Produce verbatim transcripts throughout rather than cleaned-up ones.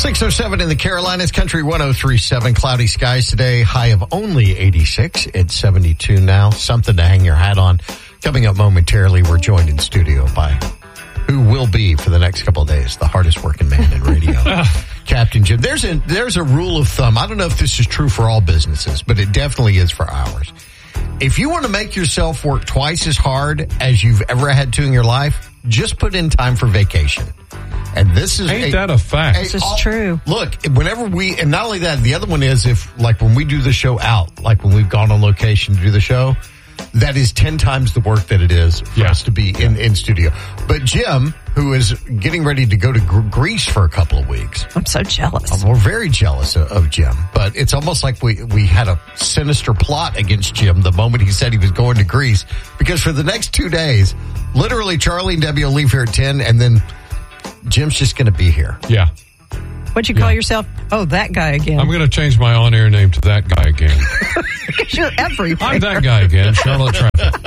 six oh seven in the Carolinas, Country one oh three point seven. Cloudy skies today, high of only eighty-six. It's seventy-two now. Something to hang your hat on. Coming up momentarily, we're joined in studio by who will be for the next couple of days the hardest working man in radio, Captain Jim. There's a, there's a rule of thumb. I don't know if this is true for all businesses, but it definitely is for ours. If you want to make yourself work twice as hard as you've ever had to in your life, just put in time for vacation. And this is ain't a, that a fact? A, this is all, true. Look, whenever we, and not only that, the other one is if, like, when we do the show out, like when we've gone on location to do the show, that is ten times the work that it is for yeah. us to be in, in studio. But Jim, who is getting ready to go to Gr- Greece for a couple of weeks. I'm so jealous. Um, we're very jealous of, of Jim, but it's almost like we, we had a sinister plot against Jim the moment he said he was going to Greece, because for the next two days, literally Charlie and Debbie will leave here at ten, and then Jim's just going to be here. Yeah. What'd you call yeah. yourself? Oh, that guy again. I'm going to change my on-air name to that guy again. Because you're everywhere. I'm that guy again, Charlotte Traffic.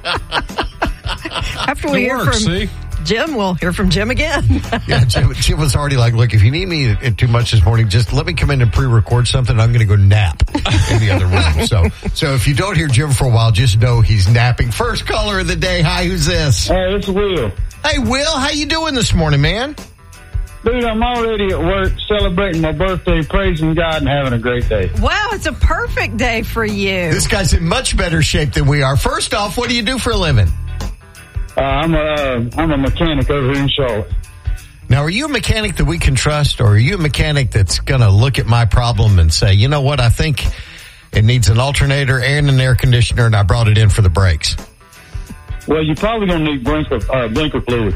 After we it hear works, from see? Jim, we'll hear from Jim again. yeah, Jim, Jim was already like, look, if you need me too much this morning, just let me come in and pre-record something. I'm going to go nap in the other room. So, so if you don't hear Jim for a while, just know he's napping. First caller of the day. Hi, who's this? Hey, it's Will. Hey, Will, how you doing this morning, man? Dude, I'm already at work celebrating my birthday, praising God, and having a great day. Wow, it's a perfect day for you. This guy's in much better shape than we are. First off, what do you do for a living? Uh, I'm a uh, I'm a mechanic over here in Charlotte. Now, are you a mechanic that we can trust, or are you a mechanic that's going to look at my problem and say, you know what, I think it needs an alternator and an air conditioner, and I brought it in for the brakes? Well, you're probably going to need blinker, uh, blinker fluid.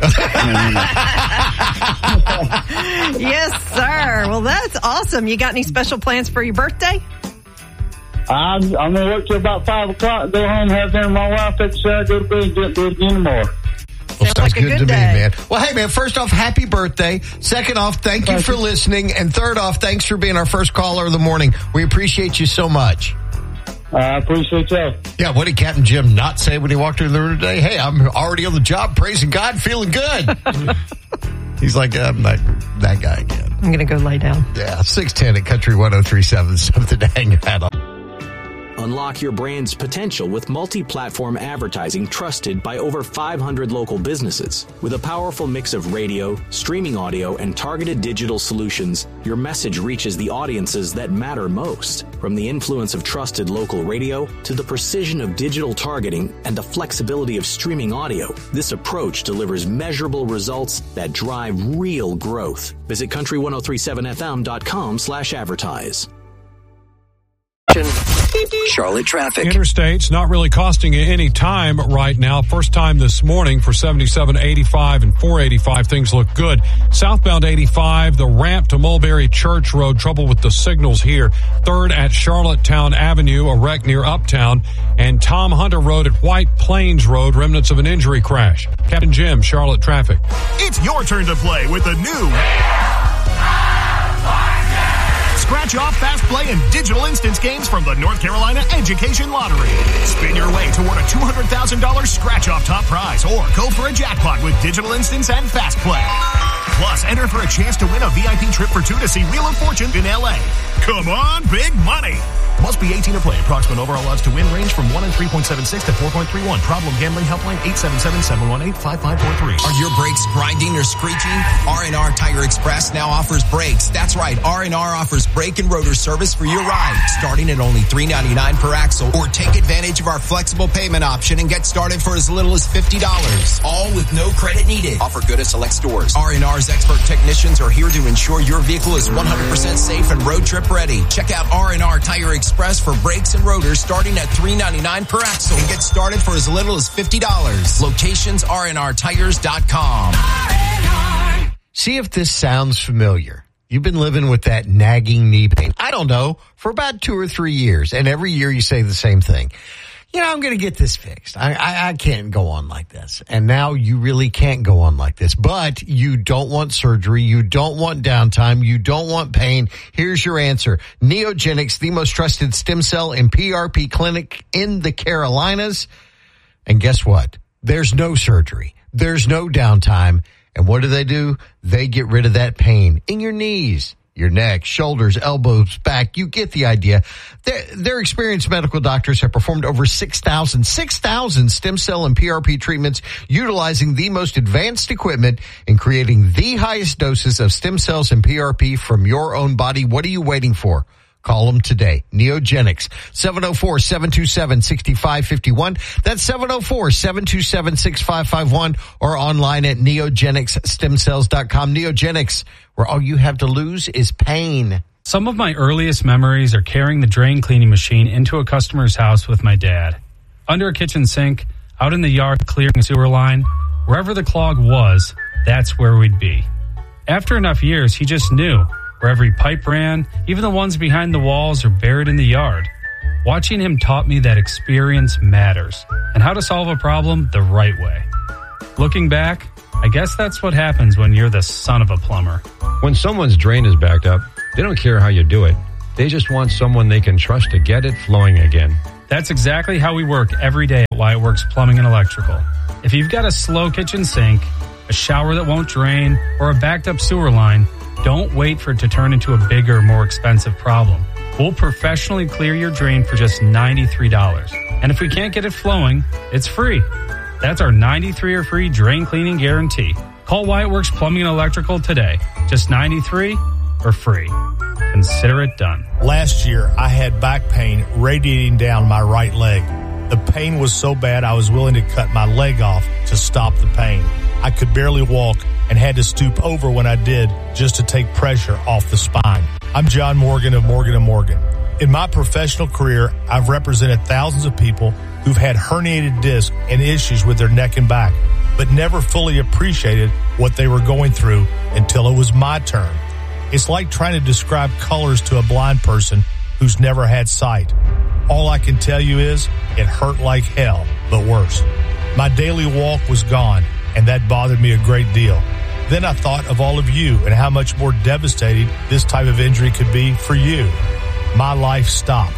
Yes, sir. Well, that's awesome. You got any special plans for your birthday? I'm, I'm going to work till about five o'clock, go home, have dinner with my wife, take a shower, go to bed, and get, do it again tomorrow. Well, sounds, sounds like good, a good to day. me, man. Well, hey, man, first off, happy birthday. Second off, thank, thank you for you. listening. And third off, thanks for being our first caller of the morning. We appreciate you so much. I appreciate y'all. Yeah, what did Captain Jim not say when he walked in the room today? Hey, I'm already on the job, praising God, feeling good. He's like, I'm not that guy again. I'm going to go lay down. Yeah, six ten at Country one oh three point seven, something to hang your hat on. Unlock your brand's potential with multi-platform advertising trusted by over five hundred local businesses. With a powerful mix of radio, streaming audio, and targeted digital solutions, your message reaches the audiences that matter most. From the influence of trusted local radio to the precision of digital targeting and the flexibility of streaming audio, this approach delivers measurable results that drive real growth. Visit country ten thirty-seven f m dot com slash advertise. Charlotte traffic. Interstate's not really costing you any time right now. First time this morning for seventy-seven, eighty-five, and four eighty-five. Things look good. Southbound eighty-five, the ramp to Mulberry Church Road. Trouble with the signals here. Third at Charlottetown Avenue, a wreck near Uptown. And Tom Hunter Road at White Plains Road, remnants of an injury crash. Captain Jim, Charlotte traffic. It's your turn to play with the new Scratch Off, Fast Play, and Digital Instance games from the North Carolina Education Lottery. Spin your way toward a two hundred thousand dollars Scratch Off top prize, or go for a jackpot with Digital Instance and Fast Play. Plus, enter for a chance to win a V I P trip for two to see Wheel of Fortune in L A. Come on, big money! Must be eighteen to play. Approximate overall odds to win range from one in three point seven six to four point three one. Problem gambling helpline eight seven seven, seven one eight, five five four three. Are your brakes grinding or screeching? R and R Tire Express now offers brakes. That's right. R and R offers brake and rotor service for your ride, starting at only three ninety-nine per axle. Or take advantage of our flexible payment option and get started for as little as fifty dollars. All with no credit needed. Offer good at select stores. R and R's expert technicians are here to ensure your vehicle is one hundred percent safe and road trip ready. Check out R and R Tire Express for brakes and rotors starting at three ninety-nine per axle and get started for as little as fifty dollars. Locations R and R tires dot com. See if this sounds familiar. You've been living with that nagging knee pain, I don't know, for about two or three years. And every year you say the same thing. You know, I'm going to get this fixed. I, I, I can't go on like this. And now you really can't go on like this. But you don't want surgery. You don't want downtime. You don't want pain. Here's your answer. Neogenics, the most trusted stem cell and P R P clinic in the Carolinas. And guess what? There's no surgery. There's no downtime. And what do they do? They get rid of that pain in your knees, your neck, shoulders, elbows, back. You get the idea. Their, their experienced medical doctors have performed over six thousand, six thousand stem cell and P R P treatments utilizing the most advanced equipment and creating the highest doses of stem cells and P R P from your own body. What are you waiting for? Call them today. Neogenics, seven oh four, seven two seven, six five five one. That's seven oh four, seven two seven, six five five one or online at neogenics stem cells dot com. Neogenics, where all you have to lose is pain. Some of my earliest memories are carrying the drain cleaning machine into a customer's house with my dad. Under a kitchen sink, out in the yard clearing a sewer line, wherever the clog was, that's where we'd be. After enough years, he just knew. Where every pipe ran, even the ones behind the walls or buried in the yard. Watching him taught me that experience matters and how to solve a problem the right way. Looking back, I guess that's what happens when you're the son of a plumber. When someone's drain is backed up, they don't care how you do it. They just want someone they can trust to get it flowing again. That's exactly how we work every day at Wyatt Works Plumbing and Electrical. If you've got a slow kitchen sink, a shower that won't drain, or a backed up sewer line, don't wait for it to turn into a bigger, more expensive problem. We'll professionally clear your drain for just ninety-three dollars. And if we can't get it flowing, it's free. That's our ninety-three dollars or free drain cleaning guarantee. Call Wyatt Works Plumbing and Electrical today. Just ninety-three dollars or free. Consider it done. Last year, I had back pain radiating down my right leg. The pain was so bad I was willing to cut my leg off to stop the pain. I could barely walk and had to stoop over when I did just to take pressure off the spine. I'm John Morgan of Morgan and Morgan. In my professional career, I've represented thousands of people who've had herniated discs and issues with their neck and back, but never fully appreciated what they were going through until it was my turn. It's like trying to describe colors to a blind person who's never had sight. All I can tell you is it hurt like hell, but worse. My daily walk was gone, and that bothered me a great deal. Then I thought of all of you and how much more devastating this type of injury could be for you. My life stopped.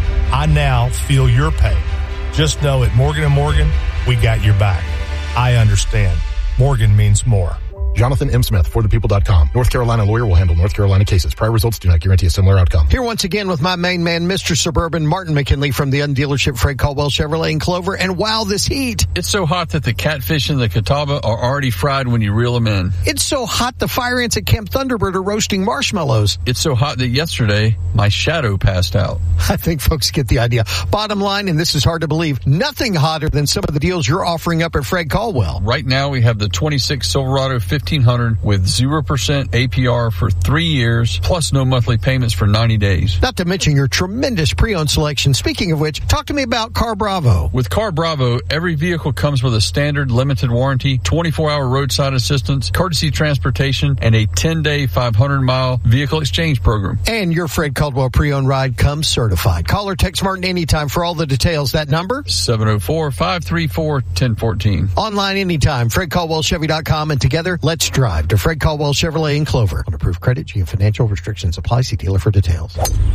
I now feel your pain. Just know at Morgan and Morgan, we got your back. I understand. Morgan means more. Jonathan M. Smith, for the people dot com. North Carolina lawyer will handle North Carolina cases. Prior results do not guarantee a similar outcome. Here once again with my main man, Mister Suburban, Martin McKinley from the Undealership Fred Caldwell Chevrolet in Clover. And wow, this heat. It's so hot that the catfish and the catawba are already fried when you reel them in. It's so hot the fire ants at Camp Thunderbird are roasting marshmallows. It's so hot that yesterday, my shadow passed out. I think folks get the idea. Bottom line, and this is hard to believe, nothing hotter than some of the deals you're offering up at Fred Caldwell. Right now, we have the twenty-six Silverado fifteen hundred with zero percent A P R for three years, plus no monthly payments for ninety days. Not to mention your tremendous pre-owned selection. Speaking of which, talk to me about Car Bravo. With Car Bravo, every vehicle comes with a standard limited warranty, twenty-four hour roadside assistance, courtesy transportation, and a ten-day, five hundred mile vehicle exchange program. And your Fred Caldwell pre-owned ride comes certified. Call or text Martin anytime for all the details. That number? seven oh four, five three four, one oh one four. Online anytime, Fred Caldwell Chevy dot com, and together, let's drive to Fred Caldwell Chevrolet in Clover. On approved credit, G M Financial restrictions apply. See dealer for details.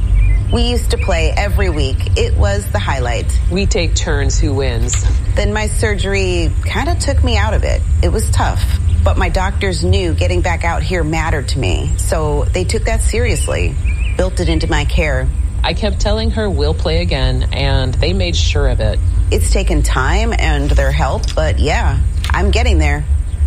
We used to play every week. It was the highlight. We take turns who wins. Then my surgery kind of took me out of it. It was tough. But my doctors knew getting back out here mattered to me. So they took that seriously, built it into my care. I kept telling her we'll play again, and they made sure of it. It's taken time and their help, but yeah, I'm getting there.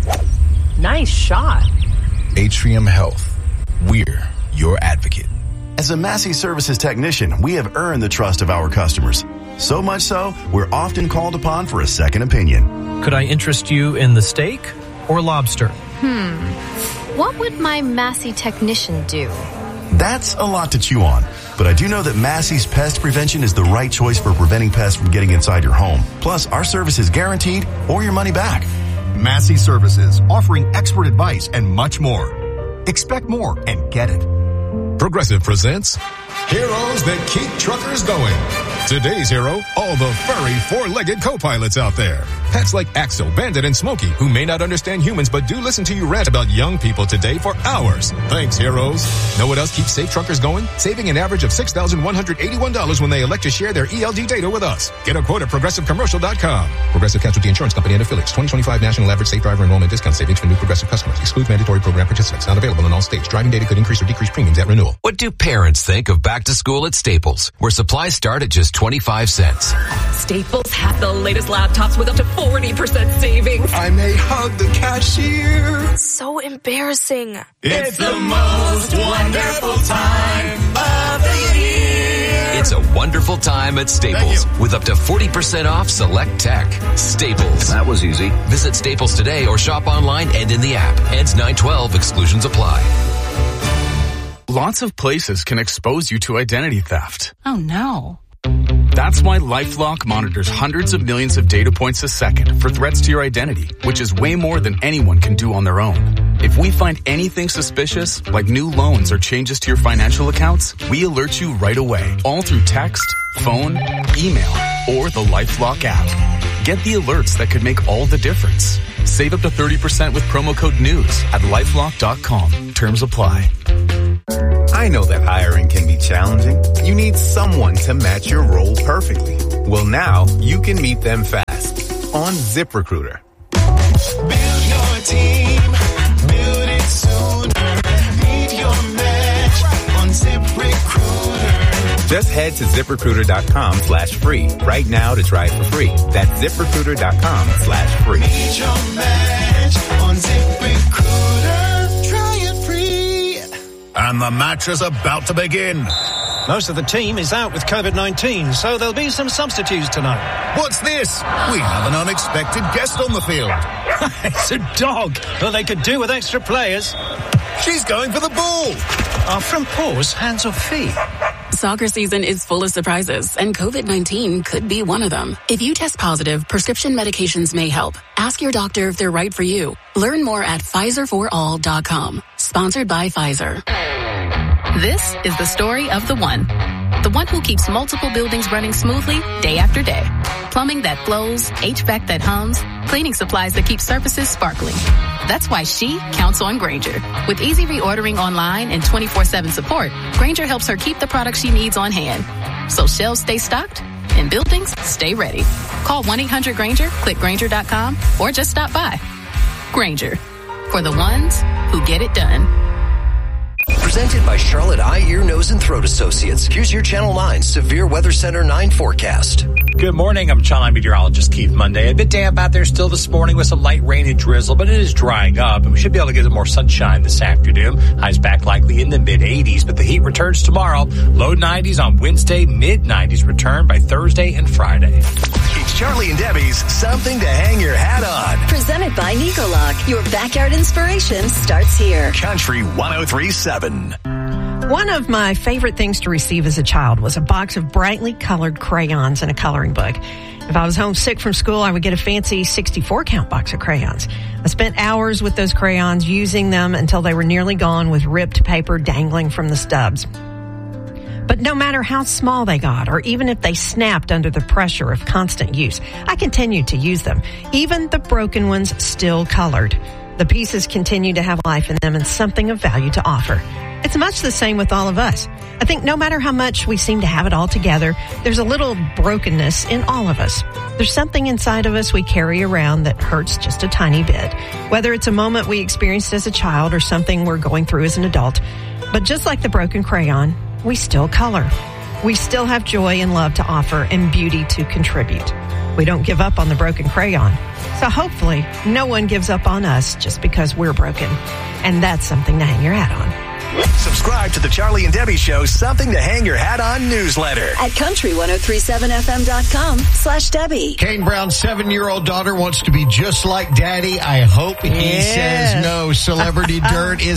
Nice shot. Atrium Health. We're your advocate. As a Massey Services technician, we have earned the trust of our customers. So much so, we're often called upon for a second opinion. Could I interest you in the steak or lobster? Hmm. What would my Massey technician do? That's a lot to chew on. But I do know that Massey's Pest Prevention is the right choice for preventing pests from getting inside your home. Plus, our service is guaranteed or your money back. Massey Services, offering expert advice and much more. Expect more and get it. Progressive presents Heroes That Keep Truckers Going. Today's hero, all the furry four-legged co-pilots out there. Pets like Axel, Bandit, and Smokey, who may not understand humans but do listen to you rant about young people today for hours. Thanks, heroes. Know what else keeps Safe Truckers going? Saving an average of six thousand one hundred eighty-one dollars when they elect to share their E L D data with us. Get a quote at progressive commercial dot com. Progressive Casualty Insurance Company and affiliates. twenty twenty-five National Average Safe Driver Enrollment Discount Savings for new Progressive customers. Excludes mandatory program participants. Not available in all states. Driving data could increase or decrease premiums at renewal. What do parents think of back to school at Staples, where supplies start at just twenty-five cents? Staples has the latest laptops with up to forty percent savings. I may hug the cashier. So embarrassing. It's the most wonderful time of the year. It's a wonderful time at Staples with up to forty percent off select tech. Staples. That was easy. Visit Staples today or shop online and in the app. Ends nine twelve. Exclusions apply. Lots of places can expose you to identity theft. Oh no. That's why LifeLock monitors hundreds of millions of data points a second for threats to your identity, which is way more than anyone can do on their own. If we find anything suspicious, like new loans or changes to your financial accounts, we alert you right away, all through text, phone, email, or the LifeLock app. Get the alerts that could make all the difference. Save up to thirty percent with promo code NEWS at lifelock dot com. Terms apply. I know that hiring can be challenging. You need someone to match your role perfectly. Well, now you can meet them fast on ZipRecruiter. Build your team. Build it sooner. Meet your match on ZipRecruiter. Just head to ZipRecruiter.com slash free right now to try it for free. That's ZipRecruiter.com slash free. Meet your match on ZipRecruiter. Try it free. And the match is about to begin. Most of the team is out with COVID nineteen, so there'll be some substitutes tonight. What's this? We have an unexpected guest on the field. It's a dog. Well, they could do with extra players. She's going for the ball. Our front paws, hands or feet. Soccer season is full of surprises, and COVID nineteen could be one of them. If you test positive, prescription medications may help. Ask your doctor if they're right for you. Learn more at Pfizer for all dot com. Sponsored by Pfizer. This is the story of the one. The one who keeps multiple buildings running smoothly day after day. Plumbing that flows, H V A C that hums, cleaning supplies that keep surfaces sparkling. That's why she counts on Grainger. With easy reordering online and twenty-four seven support, Grainger helps her keep the products she needs on hand. So shelves stay stocked and buildings stay ready. Call one eight hundred Grainger, click Grainger dot com, or just stop by. Grainger, for the ones who get it done. Presented by Charlotte Eye, Ear, Nose, and Throat Associates. Here's your Channel nine Severe Weather Center nine forecast. Good morning. I'm Channel nine meteorologist Keith Monday. A bit damp out there still this morning with some light rain and drizzle, but it is drying up, and we should be able to get some more sunshine this afternoon. Highs back likely in the mid eighties, but the heat returns tomorrow. Low nineties on Wednesday, mid nineties return by Thursday and Friday. It's Charlie and Debbie's Something to Hang Your Hat On. Presented by Nicolock. Your backyard inspiration starts here. Country one oh three point seven. One of my favorite things to receive as a child was a box of brightly colored crayons and a coloring book. If I was homesick from school, I would get a fancy sixty-four count box of crayons. I spent hours with those crayons, using them until they were nearly gone with ripped paper dangling from the stubs. But no matter how small they got, or even if they snapped under the pressure of constant use, I continued to use them. Even the broken ones still colored. The pieces continue to have life in them and something of value to offer. It's much the same with all of us. I think no matter how much we seem to have it all together, there's a little brokenness in all of us. There's something inside of us we carry around that hurts just a tiny bit, whether it's a moment we experienced as a child or something we're going through as an adult. But just like the broken crayon, we still color. We still have joy and love to offer and beauty to contribute. We don't give up on the broken crayon. So hopefully no one gives up on us just because we're broken. And that's something to hang your hat on. Subscribe to the Charlie and Debbie Show Something to Hang Your Hat On newsletter at country ten thirty-seven f m dot com slash Debbie. Kane Brown's seven-year-old daughter wants to be just like Daddy. I hope he yes. says no. Celebrity Dirt is